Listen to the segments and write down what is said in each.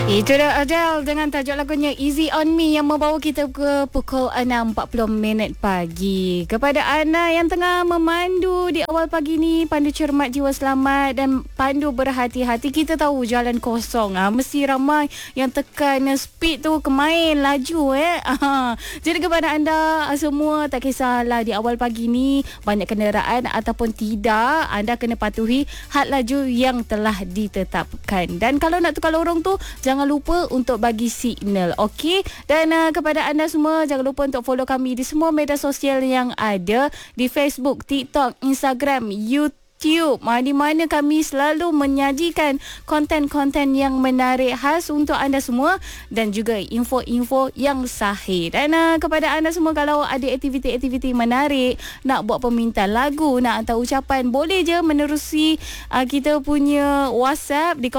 Itu dah Adele dengan tajuk lagunya Easy On Me yang membawa kita ke pukul 6.40 pagi. Kepada anda yang tengah memandu di awal pagi ni, pandu cermat, jiwa selamat dan pandu berhati-hati. Kita tahu jalan kosong, mesti ramai yang tekan speed tu kemain laju Jadi kepada anda semua, tak kisahlah di awal pagi ni banyak kenderaan ataupun tidak, anda kena patuhi had laju yang telah ditetapkan. Dan kalau nak tukar lorong tu, jangan lupa untuk bagi signal, okey? Dan kepada anda semua, jangan lupa untuk follow kami di semua media sosial yang ada, di Facebook, TikTok, Instagram, YouTube, di mana kami selalu menyajikan konten-konten yang menarik khas untuk anda semua dan juga info-info yang sahih. Dan kepada anda semua, kalau ada aktiviti-aktiviti menarik, nak buat permintaan lagu, nak hantar ucapan, boleh je menerusi kita punya WhatsApp di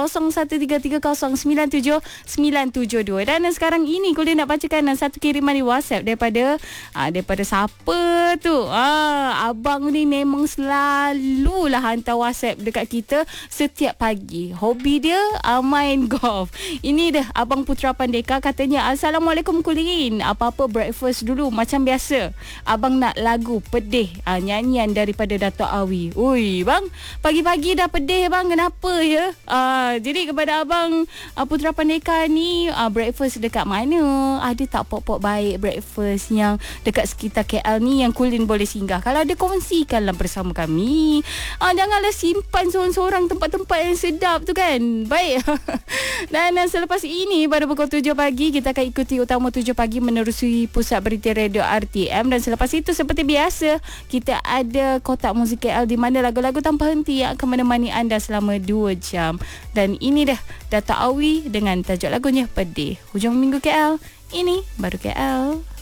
0133097972. Dan sekarang ini Kuliah nak bacakan satu kiriman di WhatsApp daripada siapa tu? Abang ni memang selalu lah hantar WhatsApp dekat kita setiap pagi. Hobi dia main golf. Ini dah Abang Putra Pandeka, katanya, Assalamualaikum Kulin. Apa-apa breakfast dulu macam biasa. Abang nak lagu pedih, nyanyian daripada Dato' Awi. Ui bang, pagi-pagi dah pedih bang, kenapa ya? Jadi kepada Abang Putra Pandeka ni, breakfast dekat mana? Ada tak pok-pok baik breakfast yang dekat sekitar KL ni yang Kulin boleh singgah? Kalau ada, kongsikanlah bersama kami. Janganlah simpan seorang-seorang tempat-tempat yang sedap tu kan. Baik. Dan selepas ini pada pukul 7 pagi kita akan ikuti Utama 7 pagi menerusi Pusat Berita Radio RTM. Dan selepas itu seperti biasa kita ada Kotak Muzik KL di mana lagu-lagu tanpa henti yang akan menemani anda selama 2 jam. Dan ini dah Dato' Awi dengan tajuk lagunya Pedih. Hujung minggu KL, ini baru KL.